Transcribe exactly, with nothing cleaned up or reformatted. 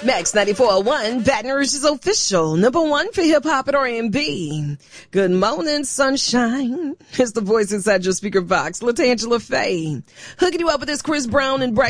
Max ninety-four point one, Baton Rouge's official number one for hip-hop and R and B. Good morning, sunshine. It's the voice inside your speaker box, LaTangela Faye. Hooking you up with this Chris Brown and Bryce